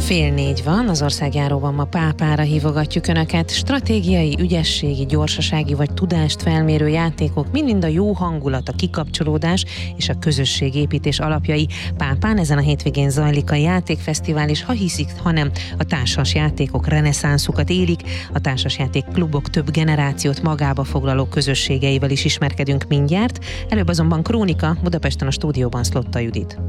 3:30 van, az országjáróban ma Pápára hívogatjuk Önöket. Stratégiai, ügyességi, gyorsasági vagy tudást felmérő játékok, mind a jó hangulat, a kikapcsolódás és a közösségépítés alapjai. Pápán ezen a hétvégén zajlik a játékfesztivál, és ha hiszik, hanem a társas játékok reneszánszukat élik. A társasjáték klubok több generációt magába foglaló közösségeivel is ismerkedünk mindjárt. Előbb azonban krónika, Budapesten a stúdióban Szlotta Judit.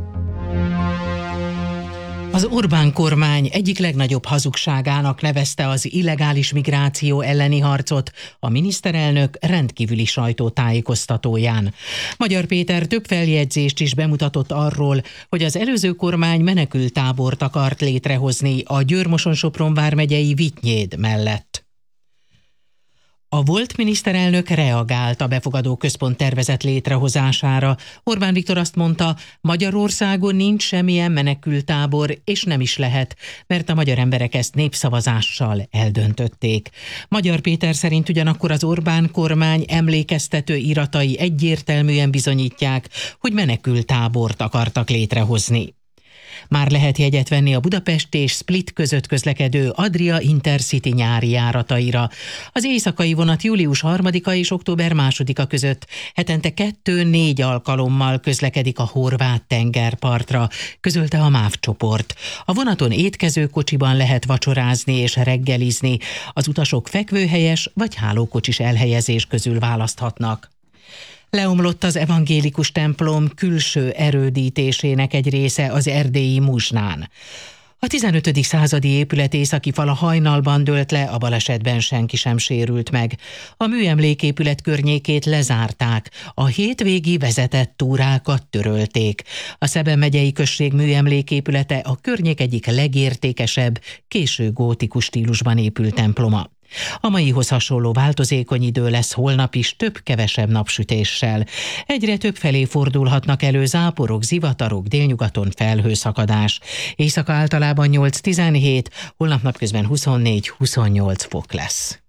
Az Orbán kormány egyik legnagyobb hazugságának nevezte az illegális migráció elleni harcot a miniszterelnök rendkívüli sajtótájékoztatóján. Magyar Péter több feljegyzést is bemutatott arról, hogy az előző kormány menekülttábort akart létrehozni a Győr-Moson-Sopron vármegyei Vitynyéd mellett. A volt miniszterelnök reagált a befogadó központ tervezett létrehozására. Orbán Viktor azt mondta, Magyarországon nincs semmilyen menekülttábor, és nem is lehet, mert a magyar emberek ezt népszavazással eldöntötték. Magyar Péter szerint ugyanakkor az Orbán kormány emlékeztető iratai egyértelműen bizonyítják, hogy menekülttábort akartak létrehozni. Már lehet jegyet venni a Budapest és Split között közlekedő Adria Intercity nyári járataira. Az éjszakai vonat július 3-a és október 2-a között hetente 2-4 alkalommal közlekedik a horvát tengerpartra, közölte a MÁV csoport. A vonaton étkezőkocsiban lehet vacsorázni és reggelizni, az utasok fekvőhelyes vagy hálókocsis elhelyezés közül választhatnak. Leomlott az evangélikus templom külső erődítésének egy része az erdélyi Muzsnán. A 15. századi épület északi fala hajnalban dőlt le, a balesetben senki sem sérült meg. A műemléképület környékét lezárták, a hétvégi vezetett túrákat törölték. A Szeben megyei község műemléképülete a környék egyik legértékesebb, késő gótikus stílusban épült temploma. A maihoz hasonló változékony idő lesz holnap is több-kevesebb napsütéssel. Egyre több felé fordulhatnak elő záporok, zivatarok, délnyugaton felhőszakadás. Éjszaka általában 8-17, holnap napközben 24-28 fok lesz.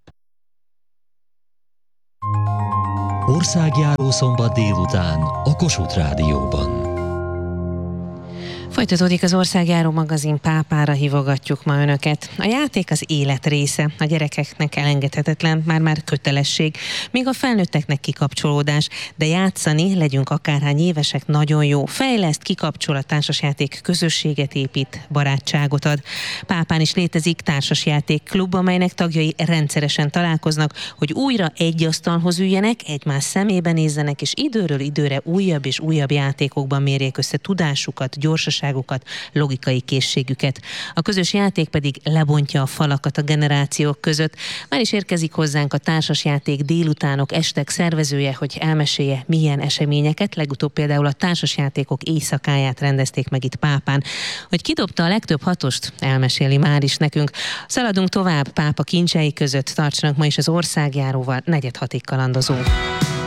Országjáró szombat délután a Kossuth Rádióban. Folytatódik az Országjáró magazin, Pápára hívogatjuk ma Önöket. A játék az élet része, a gyerekeknek elengedhetetlen, már kötelesség, még a felnőtteknek kikapcsolódás, de játszani, legyünk akárhány évesek, nagyon jó. Fejleszt, kikapcsol, a társasjáték közösséget épít, barátságot ad. Pápán is létezik társasjáték klub, amelynek tagjai rendszeresen találkoznak, hogy újra egy asztalhoz üljenek, egymás szemébe nézzenek, és időről időre újabb és újabb játékokban mérjék össze tudásukat, gyorsaságukat, logikai készségüket. A közös játék pedig lebontja a falakat a generációk között. Már is érkezik hozzánk a társasjáték délutánok, estek szervezője, hogy elmesélje, milyen eseményeket, legutóbb például a társasjátékok éjszakáját rendezték meg itt Pápán. Hogy kidobta a legtöbb hatost, elmeséli már is nekünk. Szaladunk tovább Pápa kincsei között, tartsanak ma is az Országjáróval, 4:30 kalandozunk.